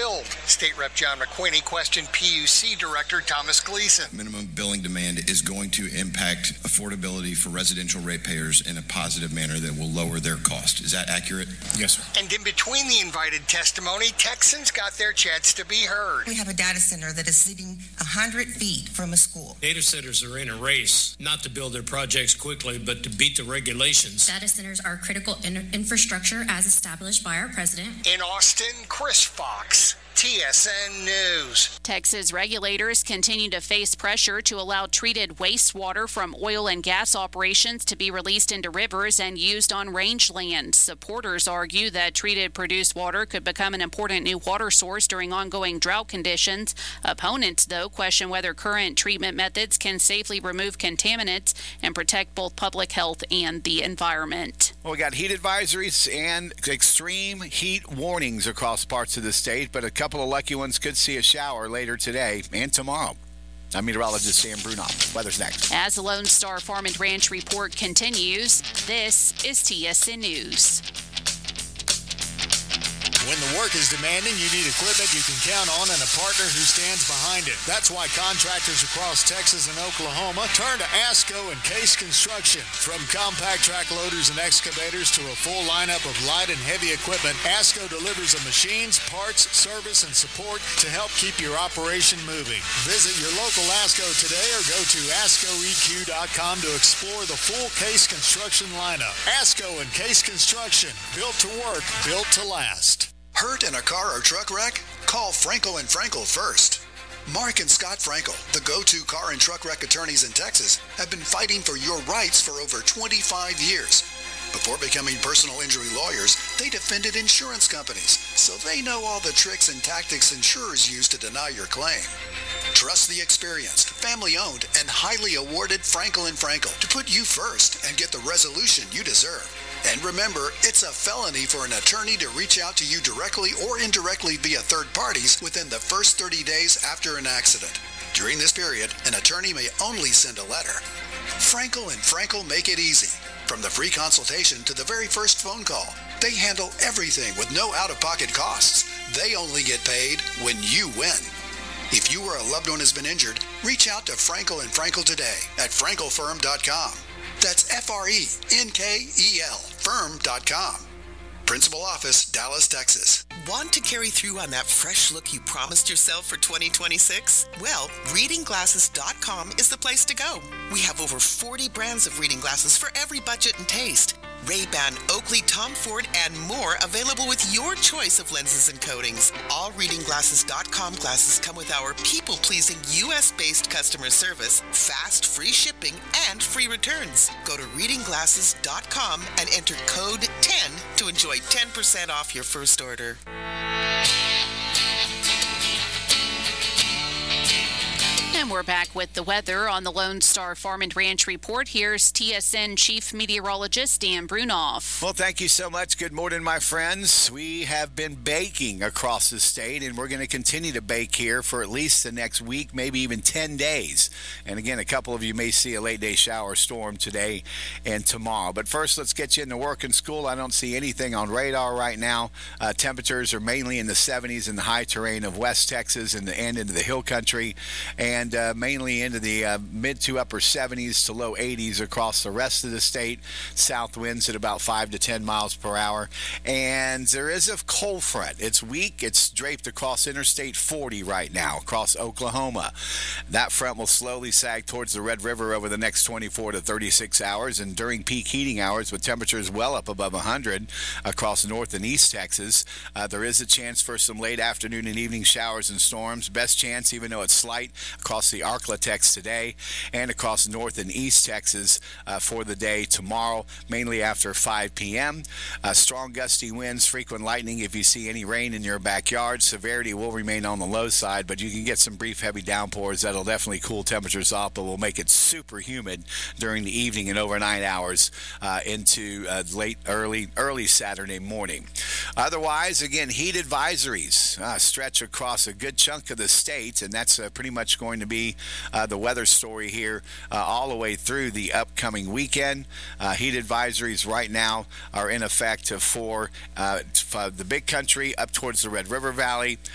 build. State Rep John McQuinney questioned PUC Director Thomas Gleason. Minimum billing demand is going to impact affordability for residential ratepayers in a positive manner that will lower their cost. Is that accurate? Yes, sir. And in between the invited testimony, Texans got their chance to be heard. We have a data center that is sitting 100 feet from a school. Data centers are in a race, not to build their projects quickly, but to beat the regulations. Data centers are critical infrastructure as established by our president. In Austin, Chris Fox, TSN News. Texas regulators continue to face pressure to allow treated wastewater from oil and gas operations to be released into rivers and used on rangeland. Supporters argue that treated produced water could become an important new water source during ongoing drought conditions. Opponents, though, question whether current treatment methods can safely remove contaminants and protect both public health and the environment. Well, we got heat advisories and extreme heat warnings across parts of the state, but a couple of lucky ones could see a shower later today and tomorrow. I'm meteorologist Sam Brunoff. Weather's next. As the Lone Star Farm and Ranch report continues, this is TSN News. When the work is demanding, you need equipment you can count on and a partner who stands behind it. That's why contractors across Texas and Oklahoma turn to ASCO and Case Construction. From compact track loaders and excavators to a full lineup of light and heavy equipment, ASCO delivers the machines, parts, service, and support to help keep your operation moving. Visit your local ASCO today or go to ASCOEQ.com to explore the full Case Construction lineup. ASCO and Case Construction, built to work, built to last. Hurt in a car or truck wreck? Call Frankel & Frankel first. Mark and Scott Frankel, the go-to car and truck wreck attorneys in Texas, have been fighting for your rights for over 25 years. Before becoming personal injury lawyers, they defended insurance companies, so they know all the tricks and tactics insurers use to deny your claim. Trust the experienced, family-owned, and highly awarded Frankel & Frankel to put you first and get the resolution you deserve. And remember, it's a felony for an attorney to reach out to you directly or indirectly via third parties within the first 30 days after an accident. During this period, an attorney may only send a letter. Frankel & Frankel make it easy. From the free consultation to the very first phone call, they handle everything with no out-of-pocket costs. They only get paid when you win. If you or a loved one has been injured, reach out to Frankel & Frankel today at frankelfirm.com. That's FRENKEL firm.com. Principal office, Dallas, Texas. Want to carry through on that fresh look you promised yourself for 2026? Well, readingglasses.com is the place to go. We have over 40 brands of reading glasses for every budget and taste. Ray-Ban, Oakley, Tom Ford, and more available with your choice of lenses and coatings. All readingglasses.com glasses come with our people-pleasing U.S.-based customer service, fast, free shipping, and free returns. Go to readingglasses.com and enter code 10 to enjoy 10% off your first order. And we're back with the weather on the Lone Star Farm and Ranch Report. Here's TSN Chief Meteorologist Dan Brunoff. Well, thank you so much. Good morning, my friends. We have been baking across the state, and we're going to continue to bake here for at least the next week, maybe even 10 days. And again, a couple of you may see a late-day shower storm today and tomorrow. But first, let's get you into work and school. I don't see anything on radar right now. Temperatures are mainly in the 70s in the high terrain of West Texas and into the hill country, and mainly into the mid to upper 70s to low 80s across the rest of the state. South winds at about 5 to 10 miles per hour. And there is a cold front. It's weak. It's draped across Interstate 40 right now, across Oklahoma. That front will slowly sag towards the Red River over the next 24 to 36 hours. And during peak heating hours, with temperatures well up above 100 across North and East Texas, there is a chance for some late afternoon and evening showers and storms. Best chance, even though it's slight, across the Arklatex today and across North and East Texas for the day tomorrow, mainly after 5 p.m. Strong gusty winds, frequent lightning. If you see any rain in your backyard, severity will remain on the low side, but you can get some brief heavy downpours that'll definitely cool temperatures off, but will make it super humid during the evening and overnight hours into early Saturday morning. Otherwise, again, heat advisories stretch across a good chunk of the state, and that's pretty much going to be the weather story here all the way through the upcoming weekend. Heat advisories right now are in effect for the big country up towards the Red River Valley,